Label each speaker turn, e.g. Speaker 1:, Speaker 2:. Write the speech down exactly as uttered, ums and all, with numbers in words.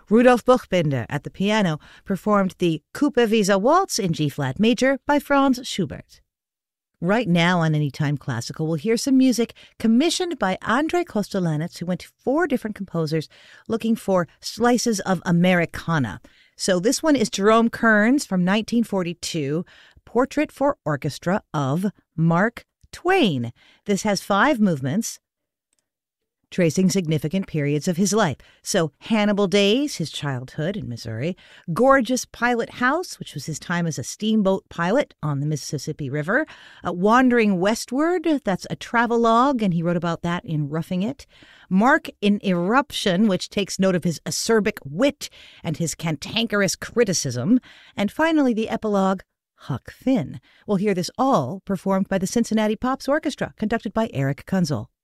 Speaker 1: Rudolf Buchbinder at the piano performed the Kupe-Wiese Waltz in G-flat major by Franz Schubert. Right now on Anytime Classical, we'll hear some music commissioned by Andrei Kostelanetz, who went to four different composers looking for slices of Americana. So this one is Jerome Kern's from nineteen forty-two, Portrait for Orchestra of Mark Twain. This has five movements, tracing significant periods of his life. So Hannibal Days, his childhood in Missouri, Gorgeous Pilot House, which was his time as a steamboat pilot on the Mississippi River, uh, Wandering Westward, that's a travelogue, and he wrote about that in Roughing It, Mark in Eruption, which takes note of his acerbic wit and his cantankerous criticism, and finally the epilogue, Huck Finn. We'll hear this all performed by the Cincinnati Pops Orchestra, conducted by Eric Kunzel.